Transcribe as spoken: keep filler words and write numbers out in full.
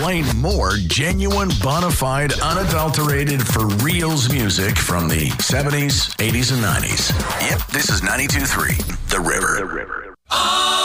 playing more genuine, bona fide, unadulterated, for reals music from the seventies, eighties, and nineties. Yep, this is ninety-two point three The River. The River.